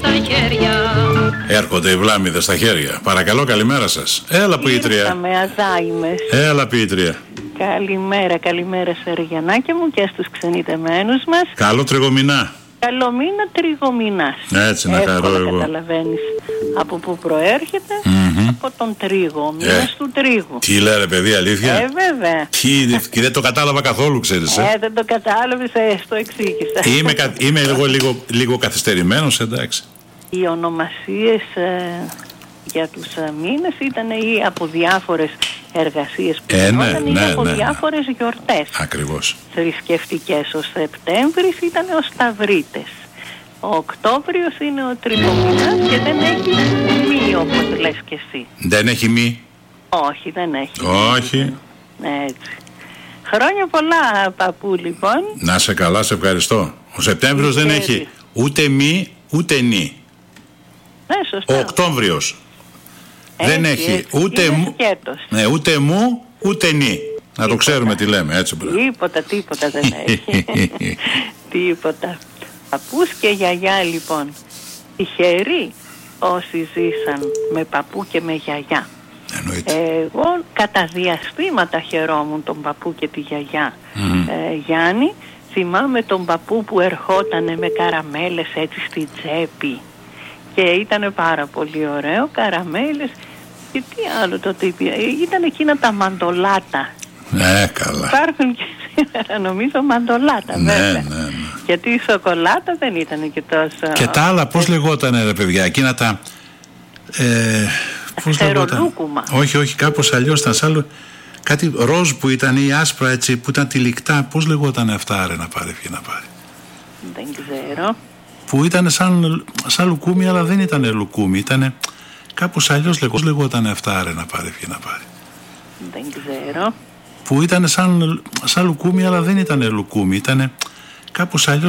Έρχονται οι βλάμιδες στα χέρια. Παρακαλώ, καλημέρα σας. Έλα, ποιήτρια. Ήρθαμε, αδάιμες. Έλα, ποιήτρια. Καλημέρα σε Ριανάκια μου και στους ξενιτεμένους μας. Καλό τριγομηνά. Καλό μήνα τριγομηνάς. Έτσι να χαρώ εγώ. Καταλαβαίνεις από πού προέρχεται. Από τον τρίγο, μήνας του τρίγου. Τι λέει, παιδί, αλήθεια. Βέβαια. Και δεν το κατάλαβα καθόλου, ξέρεις. Δεν το κατάλαβες, το εξήγησα. Είμαι λίγο καθυστερημένος, εντάξει. Οι ονομασίες για τους μήνες ήταν ή από διάφορες εργασίες που γινόταν ή από διάφορες γιορτές. Ακριβώς. Θρησκευτικές. Ο Σεπτέμβρης ήταν ο Σταυρίτες. Ο Οκτώβριος είναι ο Τριγομηνάς και δεν έχει μη, όπως λες και εσύ. Δεν έχει μη. Όχι, δεν έχει. Όχι. Έτσι. Χρόνια πολλά, παππού, λοιπόν. Να σε καλά, σε ευχαριστώ. Ο Σεπτέμβριος δεν έχει ούτε μη ούτε νη. Σωστά. Ο Οκτώβριος δεν έχει ούτε ούτε μου ούτε νη. Να το ξέρουμε τι λέμε, έτσι πρέπει. Τίποτα δεν έχει. Τίποτα. Παππούς και γιαγιά, λοιπόν. Τυχεροί όσοι ζήσαν με παππού και με γιαγιά. Εννοείται. Εγώ κατά διαστήματα χαιρόμουν τον παππού και τη γιαγιά. Γιάννη, θυμάμαι τον παππού που ερχότανε με καραμέλες έτσι στη τσέπη και ήταν πάρα πολύ ωραίο, καραμέλες και τι άλλο τότε ήταν εκείνα τα μαντολάτα. Ναι, καλά. Υπάρχουν και σήμερα νομίζω μαντολάτα, βέβαια. Ναι. Γιατί η σοκολάτα δεν ήταν και τόσο. Και τα άλλα πώς λεγότανε, ρε παιδιά, εκείνα τα αστερολούκουμα. Όχι, κάπως αλλιώς ήταν σαν κάτι ροζ που ήταν ή άσπρα έτσι που ήταν τυλικτά. Πώς λεγόταν αυτά, ρε, να πάρει. Δεν ξέρω. Που ήταν σαν λουκούμι, αλλά δεν ήταν λουκούμι, ήταν κάπως αλλιώς λεγόταν αυτά, ρε, να πάρει. Δεν ξέρω. Που ήταν σαν λουκούμι, αλλά δεν ήταν λουκούμι, ήταν κάπως αλλιώς